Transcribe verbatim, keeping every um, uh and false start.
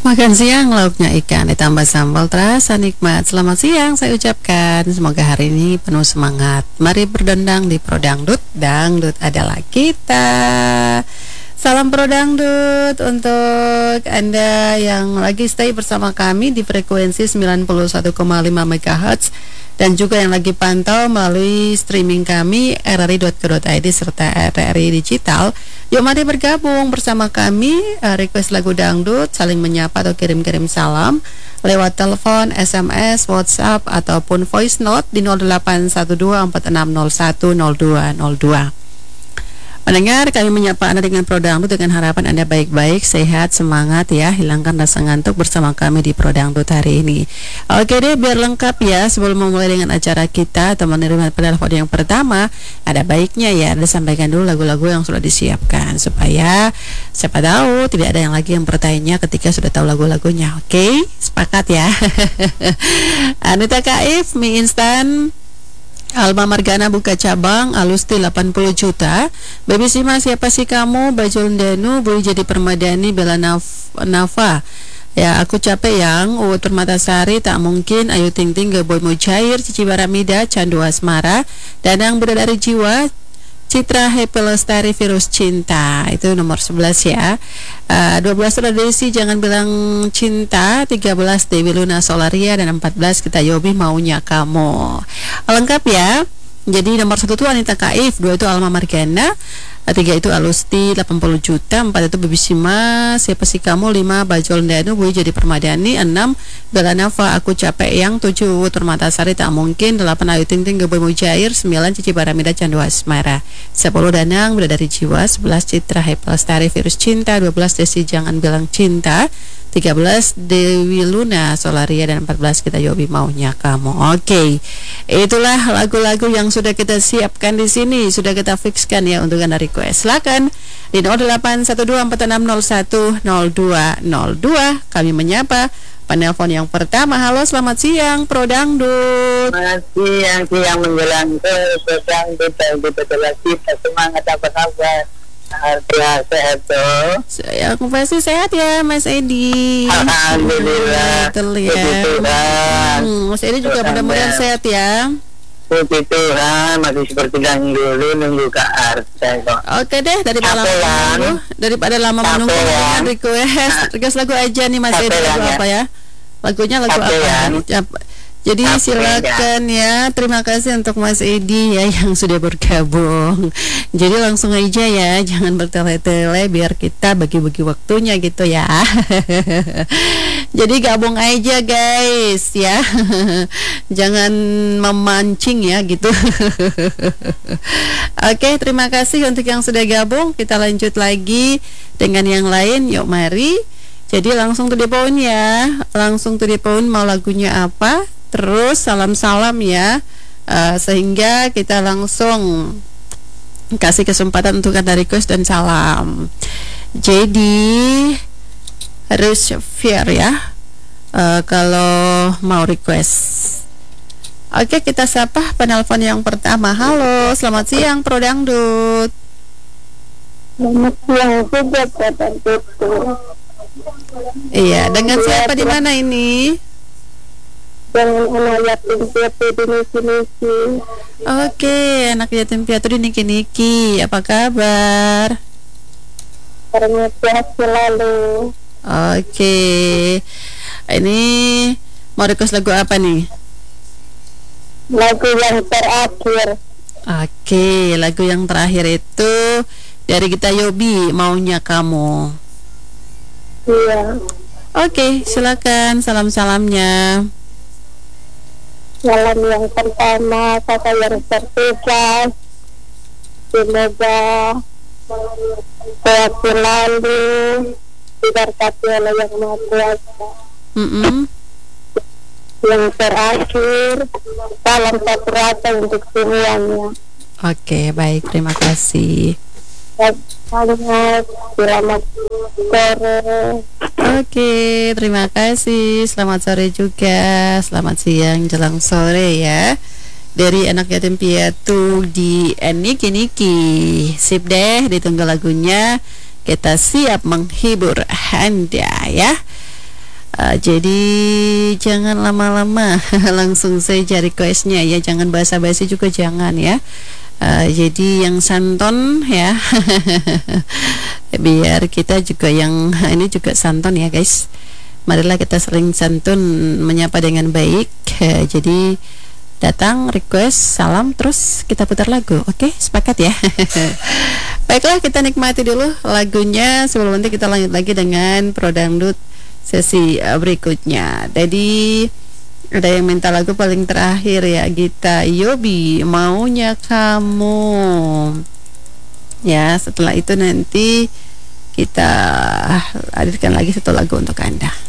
Makan siang lauknya ikan ditambah sambal terasa nikmat. Selamat siang saya ucapkan. Semoga hari ini penuh semangat. Mari berdendang di Pro Dangdut. Dangdut adalah kita. Salam Pro Dangdut untuk Anda yang lagi stay bersama kami di frekuensi sembilan puluh satu koma lima megahertz dan juga yang lagi pantau melalui streaming kami r r i dot co dot i d serta R R I Digital. Yuk mari bergabung bersama kami, uh, request lagu dangdut, saling menyapa atau kirim-kirim salam lewat telepon, S M S, WhatsApp ataupun voice note di nol delapan satu dua empat enam nol satu nol dua nol dua. Mendengar kami menyapa Anda dengan Pro Dangdut dengan harapan Anda baik-baik, sehat, semangat ya, hilangkan rasa ngantuk bersama kami di Pro Dangdut hari ini. Oke deh, biar lengkap ya, sebelum memulai dengan acara kita atau menerima penelpon yang pertama, ada baiknya ya Anda sampaikan dulu lagu-lagu yang sudah disiapkan supaya siapa tahu tidak ada yang lagi yang bertanya ketika sudah tahu lagu-lagunya. Oke, sepakat ya. Anita Kaif, mie instan Alma Margana buka cabang, Alusti delapan puluh juta. Baby Sima siapa sih kamu? Bajul Danu, Boy jadi Permadani, Bella Naf Nafa. Ya aku capek yang Uut Permatasari, tak mungkin, Ayu Ting Ting, Boy Mujair, Cici Baramida, Candu Asmara, Danang Bidadari Jiwa, Citra Happy Lestari, Virus Cinta. Itu nomor sebelas ya. uh, dua belas Desi Jangan Bilang Cinta, tiga belas Dewi Luna Solaria, dan empat belas Kita Yobi Maunya Kamu. Lengkap ya. Jadi nomor satu itu Anita Kaif, dua itu Alma Margana, tiga itu Alusti delapan puluh juta, empat itu Bibi Sima siapa sih kamu, lima Bajol Danu, Boy jadi Permadani, enam Bella Nava Aku Capek Yang, tujuh Turmatasari Tak Mungkin, delapan Ayu Ting Ting Boy Mujair, sembilan Cici Baramida Candu Asmara, sepuluh Danang Bidadari Jiwa, sebelas Citra Happy Lestari Virus Cinta, dua belas Desi Jangan Bilang Cinta, tiga belas Dewi Luna Solaria, dan empat belas Kita Yobi Maunya Kamu. Oke, itulah lagu-lagu yang sudah kita siapkan di sini, sudah kita fixkan ya untuk Anda request. Silakan di nol delapan satu dua empat enam nol satu nol dua nol dua. Kami menyapa penelpon yang pertama. Halo, selamat siang Pro Dangdut. Selamat siang, siang menjelang ke Pro Dangdut dan betul kita semangat, apa kabar? Ya, sehat tuh. Saya aku pasti sehat ya Mas Edi. Alhamdulillah. Betul ya. Hmm, Mas Edi juga mudah-mudahan sehat ya. Puji Tuhan, masih seperti yang dulu nunggu ke Arsa kok. Oke deh, daripada lama menunggu, daripada lama menunggu dengan request, request lagu aja nih Mas Edi, lagu apa ya? Lagunya lagu apa? Jadi silakan ya. Terima kasih untuk Mas Edi ya yang sudah bergabung. Jadi langsung aja ya, jangan bertele-tele biar kita bagi-bagi waktunya gitu ya. Jadi gabung aja guys ya. Jangan memancing ya gitu. Oke, terima kasih untuk yang sudah gabung. Kita lanjut lagi dengan yang lain. Yuk mari. Jadi langsung to the point ya. Langsung to the point, mau lagunya apa? Terus salam-salam ya, uh, sehingga kita langsung kasih kesempatan untuk Anda request dan salam. Jadi harus fair ya, uh, kalau mau request. Oke, kita sapa penelpon yang pertama. Halo, selamat siang Pro Dangdut. Selamat siang juga Pro Dangdut. Iya, dengan siapa di mana ini? Dengan anak yatim piatu di Niki-Niki. Oke, anak yatim piatu di Niki-Niki. Apa kabar? Karena sehat selalu. Oke, ini mau request lagu apa nih? Lagu yang terakhir. Oke, lagu yang terakhir itu dari Kita Yobi, Maunya Kamu. Iya. Oke, silakan salam-salamnya. Salam yang pertama, kakak yang tertugas, semoga sehat selalu, diberkati oleh Yang Maha Kuasa. Mm-mm. Yang terakhir, salam satu rasa untuk semuanya. Oke, baik, terima kasih. Selamat, selamat sore. Oke, terima kasih. Selamat sore juga. Selamat siang jelang sore ya. Dari anak yatim piatu di Niki-Niki. Sip deh, ditunggu lagunya. Kita siap menghibur Anda ya. Uh, jadi jangan lama-lama, langsung saja requestnya ya, jangan basa-basi juga jangan ya. Uh, jadi yang santon ya, biar kita juga yang ini juga santon ya guys. Marilah kita sering santun, menyapa dengan baik. Uh, jadi datang, request, salam, terus kita putar lagu. Oke, sepakat ya. Baiklah, kita nikmati dulu lagunya sebelum nanti kita lanjut lagi dengan Pro Dangdut sesi berikutnya. Jadi ada yang minta lagu paling terakhir ya, Gita Yobi, Maunya Kamu. Ya, setelah itu nanti kita hadirkan lagi satu lagu untuk Anda.